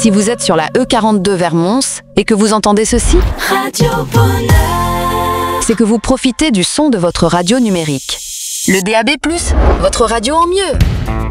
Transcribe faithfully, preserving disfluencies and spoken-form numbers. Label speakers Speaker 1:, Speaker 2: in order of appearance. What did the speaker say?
Speaker 1: Si vous êtes sur la E quarante-deux vers Mons et que vous entendez ceci,
Speaker 2: Radio Bonheur.
Speaker 1: c'est que vous profitez du son de votre radio numérique. Le D A B plus, votre radio en mieux.